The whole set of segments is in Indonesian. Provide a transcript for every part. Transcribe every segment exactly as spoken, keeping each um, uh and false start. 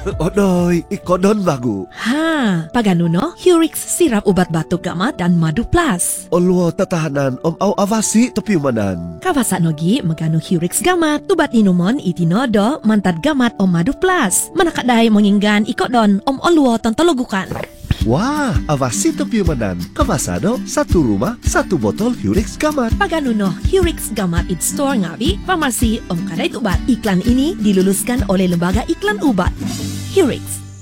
Odoy, ikodon bagu. Ha, paganuno, Hurix sirap ubat batuk gamat dan madu plus. Olwo tatahanan om au avasi topi manan. Kawasa nogi magano Hurix gamat, tubat inumon itinodo mantad gamat om madu plus. Manakadai menginggan ikodon om olwo tontologukan. Wah, avasi topi manan. Kawasado, satu rumah, satu botol Hurix gamat. Paganuno, Hurix gamat it store ngabi, farmasi om kadait ubat. Iklan ini diluluskan oleh Lembaga Iklan Ubat. Hurix.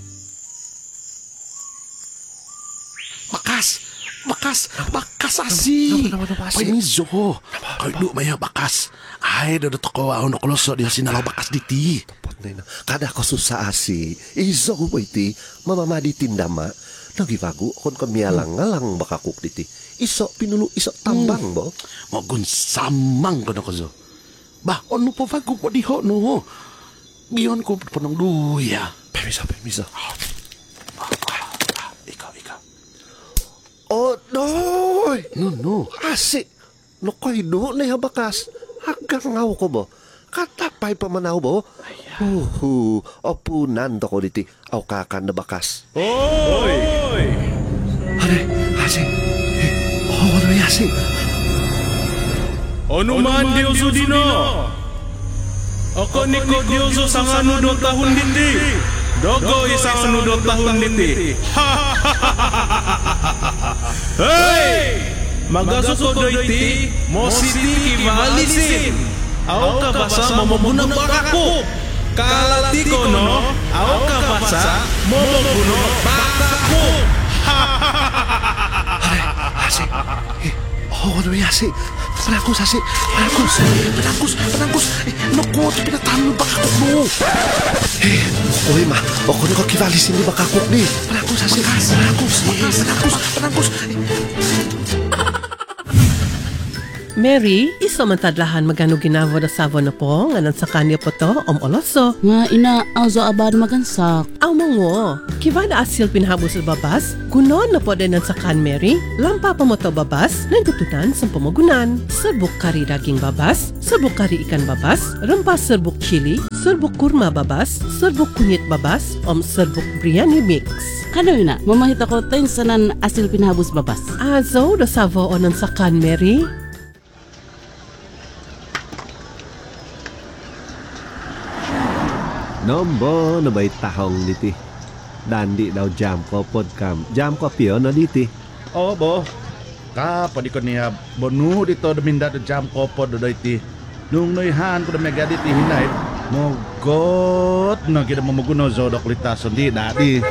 Bakas, bakas, bakas asi. Pai mizo. Kau duk maya bakas. Ai do toko au no koloso dia sinalaw bakas diti. Kada ko susah asi. Izo ko iti, mamama di tindama. Lagi bagu kon kon mialang-ngalang bakakuk diti. Iso pinulu iso tambang bo. Mogun samang kono kozo. Bah onu po bagu po diho no. Bion ko ponong duya. Permiso, permiso. Ikaw, ikaw. Oh, doy. No, no. Asik. No koy do na bakas. Hagang ngaw ko bo. Katapay pa manaw bo. Uhu, opunan to ko diti. Aw kakan na bakas. Oy! Are, asik. Oh, ano asik? Ano man Diyoso dino? Ako ni ko Diyoso sang ano do tahun diti. Dogo isang ano do tahun diti. Hey! Magaso ko do iti, mo siti ibalisin. Aw ka basa mamabunang bakako. Kalati ko no, aw ka basa mamabunang bakako. Asik. Oh, ano asik? Penangkus asik. Penangkus. Penangkus. Penangkus. Naku, pinatahan mo bakakuk mo. Eh, oy ma. O ko ko kivalisin ni bakakuk ni. Penangkus asik. Penangkus. Penangkus. Penangkus. Mary, iso man tadlahan magano ginavo da savo na po, nganan sa kanya po to, om oloso. Nga ina, azo abad magansak. Aw mo, kiva na asil pinhabo sa babas, kunon na po din sa kan Mary, lampa pa mo to babas, nantutunan sa pamagunan. Serbuk kari daging babas, serbuk kari ikan babas, rempas serbuk chili, serbuk kurma babas, serbuk kunyit babas, om serbuk biryani mix. Kano ina, mamahita ko tayo sanan asil pinhabos babas. Azo da savo onan sa kan Mary. Nombo na ba'y tahong diti. Dandi daw jam ko podcast. Jam ko piyo na diti. Oh, bo. Ka padi ko niya bonu dito daminda do jam ko pod do iti. Nung noihan ko da mega diti hinay. Mogot na kita mamuguno zo do kulitason di dati.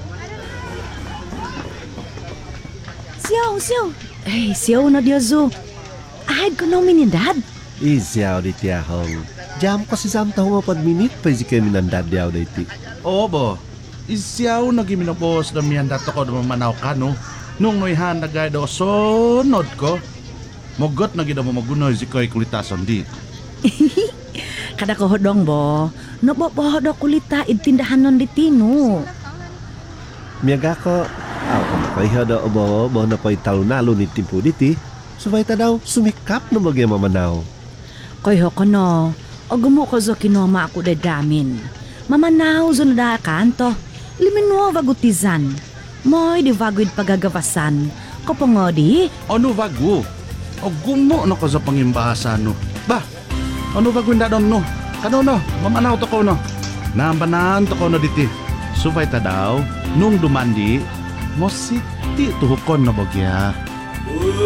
Siyaw, siyaw. Eh, siyaw na Diyoso. Ahad ko no minindad. Isyaw diti ahong. Jam ko si Sam taho mapad minit pa si kami nandadyaw diti. Oo, bo. Isyaw na giminapos na miyan dato ko na mamanaw ka, no? Nung noihan na gaya do sonod ko. Mogot na gina mo magunoy si ko'y kulitason di. Kada ko hodong bo. No bo bo hodong kulita itindahan non ditino. Miyaga ko, aw kung ko'y hada o bo, bo na po'y talunalo ni timpo diti. Subay ta daw sumikap na magya mamanaw. Koy ho ko no. O gumo ko zo kinoma ako dadamin. Mamanaw zo na kanto. Liminwa vagutizan. Moy di vagwid pagagawasan. Kopongodi. Ano vago? O gumo na ko sa pangimbahasan, no? Ba, ano vago na doon, no? Kano, no? Mamanaw to ko, no? Nambanan to ko, no, diti. Subay ta daw, nung dumandi, mo siti tuhukon na bagya.